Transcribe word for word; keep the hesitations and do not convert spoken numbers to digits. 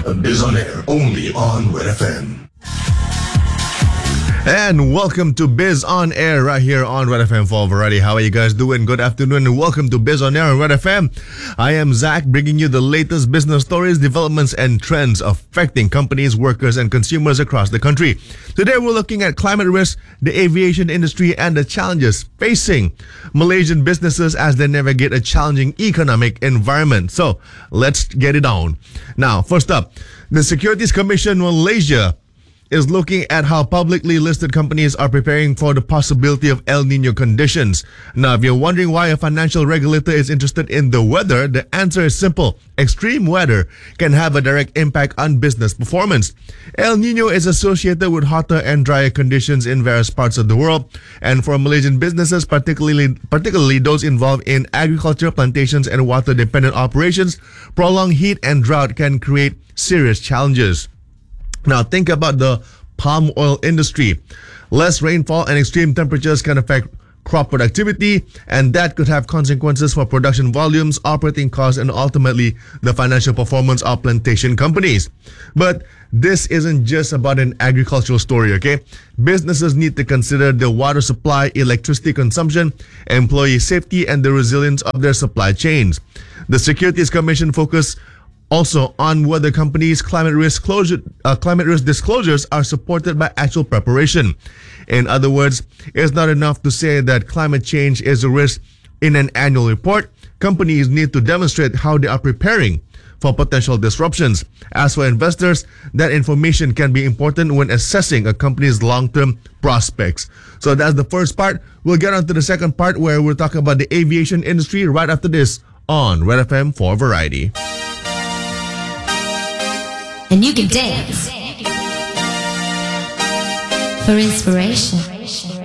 Biz on Air, only on Red F M. And welcome to Biz on Air right here on Red F M for Variety. How are you guys doing? Good afternoon and welcome to Biz on Air on Red F M. I am Zach, bringing you the latest business stories, developments, and trends affecting companies, workers, and consumers across the country. Today we're looking at climate risk, the aviation industry, and the challenges facing Malaysian businesses as they navigate a challenging economic environment. So let's get it on. Now, first up, the Securities Commission Malaysia is looking at how publicly listed companies are preparing for the possibility of El Nino conditions. Now, if you're wondering why a financial regulator is interested in the weather, the answer is simple. Extreme weather can have a direct impact on business performance. El Nino is associated with hotter and drier conditions in various parts of the world, and for Malaysian businesses, particularly particularly those involved in agriculture, plantations, and water-dependent operations, prolonged heat and drought can create serious challenges. Now, think about the palm oil industry. Less rainfall and extreme temperatures can affect crop productivity, and that could have consequences for production volumes, operating costs, and ultimately the financial performance of plantation companies. But this isn't just about an agricultural story, okay? Businesses need to consider the water supply, electricity consumption, employee safety, and the resilience of their supply chains. The Securities Commission focus also on whether companies' climate risk closure, uh, climate risk disclosures are supported by actual preparation. In other words, it's not enough to say that climate change is a risk in an annual report. Companies need to demonstrate how they are preparing for potential disruptions. As for investors, that information can be important when assessing a company's long-term prospects. So that's the first part. We'll get on to the second part where we'll talk about the aviation industry right after this on Red F M for Variety. And you can dance for inspiration.